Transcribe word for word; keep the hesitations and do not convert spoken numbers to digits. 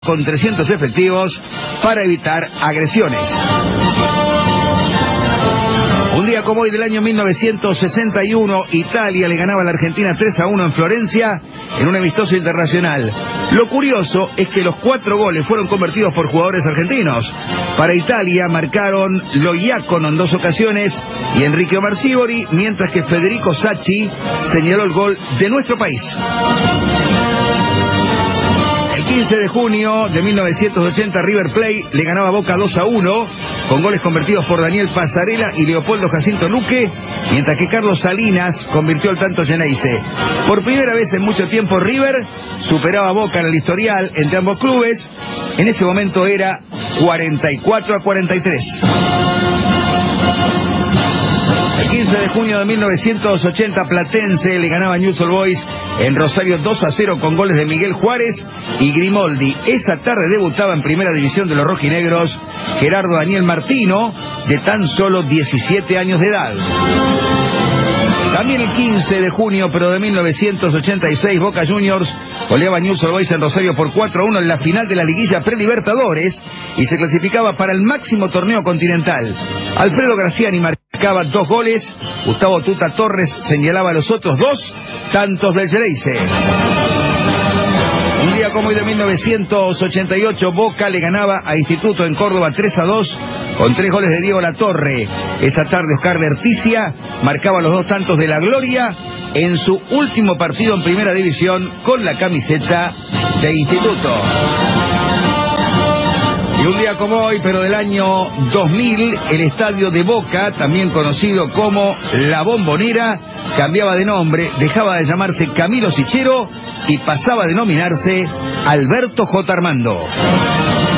con trescientos efectivos para evitar agresiones. Un día como hoy del año mil novecientos sesenta y uno, Italia le ganaba a la Argentina tres a uno en Florencia en un amistoso internacional. Lo curioso es que los cuatro goles fueron convertidos por jugadores argentinos. Para Italia marcaron Lo Iacono en dos ocasiones y Enrique Omar Sívori, mientras que Federico Sacchi señaló el gol de nuestro país. El quince de junio de mil novecientos ochenta, River Plate le ganaba a Boca dos a uno, con goles convertidos por Daniel Pasarela y Leopoldo Jacinto Luque, mientras que Carlos Salinas convirtió el tanto Geneise. Por primera vez en mucho tiempo, River superaba a Boca en el historial entre ambos clubes. En ese momento era cuarenta y cuatro a cuarenta y tres. El quince de junio de mil novecientos ochenta, Platense le ganaba a Newell's Old Boys en Rosario dos a cero con goles de Miguel Juárez y Grimoldi. Esa tarde debutaba en primera división de los rojinegros Gerardo Daniel Martino, de tan solo diecisiete años de edad. También el quince de junio, pero de mil novecientos ochenta y seis, Boca Juniors goleaba a Newell's Old Boys en Rosario por cuatro a uno en la final de la liguilla Prelibertadores y se clasificaba para el máximo torneo continental. Alfredo Graciani marcaba dos goles, Gustavo Tuta Torres señalaba los otros dos tantos del Geneise. Un día como hoy de mil novecientos ochenta y ocho, Boca le ganaba a Instituto en Córdoba tres a dos con tres goles de Diego Latorre. Esa tarde Oscar de Articia marcaba los dos tantos de la gloria en su último partido en primera división con la camiseta de Instituto. Y un día como hoy, pero del año dos mil, el estadio de Boca, también conocido como La Bombonera, cambiaba de nombre, dejaba de llamarse Camilo Sichero y pasaba a denominarse Alberto J. Armando.